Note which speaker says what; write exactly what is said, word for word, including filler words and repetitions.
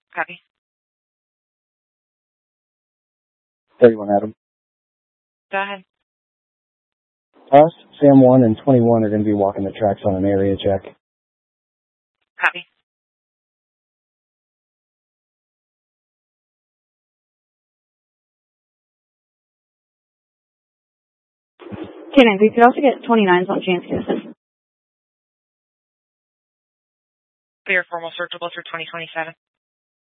Speaker 1: Copy.
Speaker 2: thirty-one Adam.
Speaker 1: Go ahead.
Speaker 2: Us, Sam one, and twenty-one are going to be walking the tracks on an area check.
Speaker 1: Copy.
Speaker 3: ten nine, we could also get twenty-nines on chance to assist.
Speaker 1: Clear formal searchable through twenty twenty-seven.